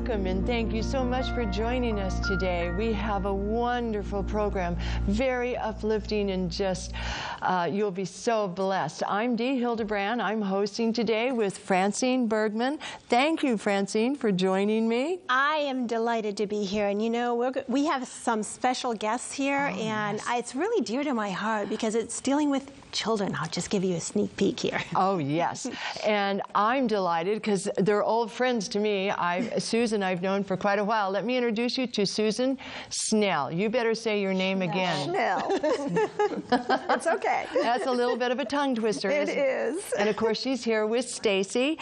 Welcome and thank you so much for joining us today. We have a wonderful program, very uplifting, and just you'll be so blessed. I'm Dee Hildebrand. I'm hosting today with Francine Bergman. Thank you, Francine, for joining me. I am delighted to be here, and you know, we have some special guests here, it's really dear to my heart because it's dealing with children. I'll just give you a sneak peek here. Oh, yes. And I'm delighted because they're old friends to me. Susan I've known for quite a while. Let me introduce you to Susan Snell. You better say your name again. Snell. It's okay. That's a little bit of a tongue twister. It is. And of course, she's here with Stacy.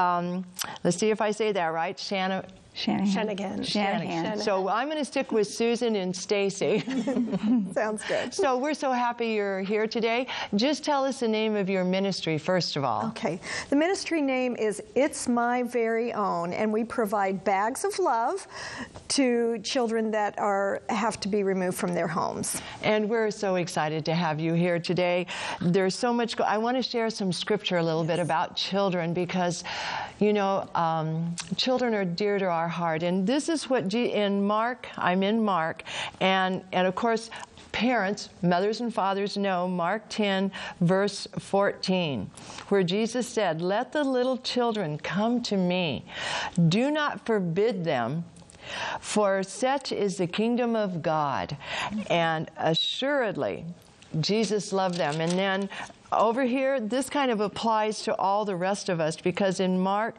Let's see if I say that right. Shanahan. So I'm going to stick with Susan and Stacy. Sounds good. So we're so happy you're here today. Just tell us the name of your ministry, first of all. Okay. The ministry name is It's My Very Own, and we provide bags of love to children that have to be removed from their homes. And we're so excited to have you here today. There's so much. I want to share some scripture a little bit about children because, you know, children are dear to our heart. And this is what in Mark, I'm in Mark, and of course, parents, mothers and fathers know Mark 10, verse 14, where Jesus said, "Let the little children come to me. Do not forbid them, for such is the kingdom of God." And assuredly, Jesus loved them. And then over here, this kind of applies to all the rest of us, because in Mark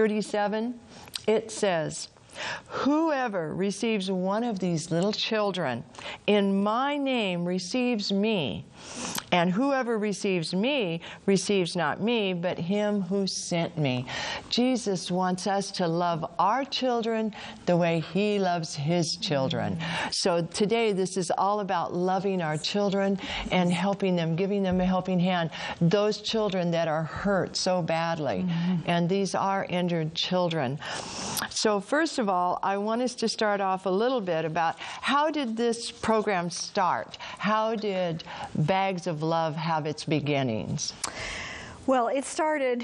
37, it says, "Whoever receives one of these little children in my name receives me, and whoever receives me receives not me, but him who sent me." Jesus wants us to love our children the way he loves his children. So today this is all about loving our children and helping them, giving them a helping hand. Those children that are hurt so badly, and these are injured children. So first of all, I want us to start off a little bit about how did this program start? How did Bags of Love have its beginnings? Well, it started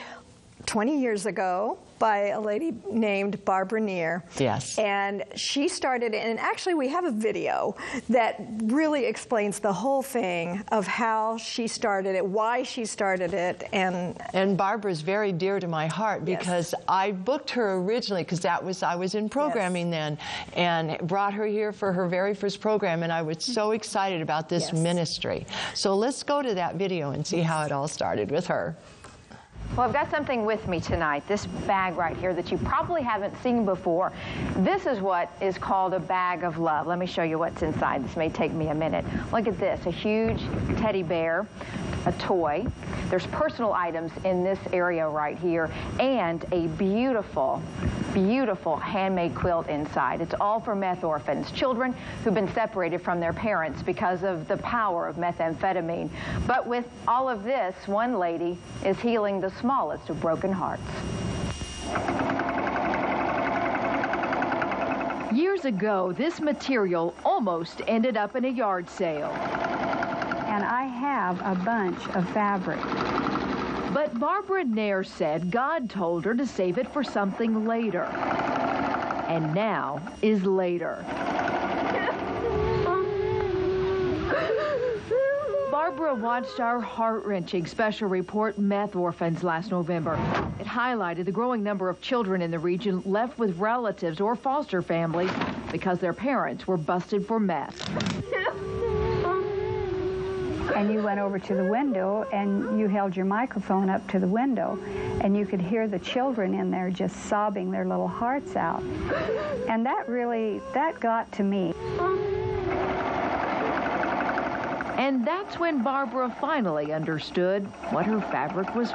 20 years ago by a lady named Barbara Neer. Yes. And she started, and actually we have a video that really explains the whole thing of how she started it, why she started it, and Barbara's very dear to my heart because I booked her originally because I was in programming then, and brought her here for her very first program, and I was so excited about this ministry. So let's go to that video and see how it all started with her. Well, I've got something with me tonight, this bag right here that you probably haven't seen before. This is what is called a bag of love. Let me show you what's inside. This may take me a minute. Look at this, a huge teddy bear, a toy. There's personal items in this area right here, and a beautiful, beautiful handmade quilt inside. It's all for meth orphans, children who've been separated from their parents because of the power of methamphetamine. But with all of this, one lady is healing the smallest of broken hearts. Years ago, this material almost ended up in a yard sale. And I have a bunch of fabric. But Barbara Nair said God told her to save it for something later. And now is later. Barbara watched our heart-wrenching special report, Meth Orphans, last November. It highlighted the growing number of children in the region left with relatives or foster families because their parents were busted for meth. And you went over to the window and you held your microphone up to the window, and you could hear the children in there just sobbing their little hearts out. And that got to me. And that's when Barbara finally understood what her fabric was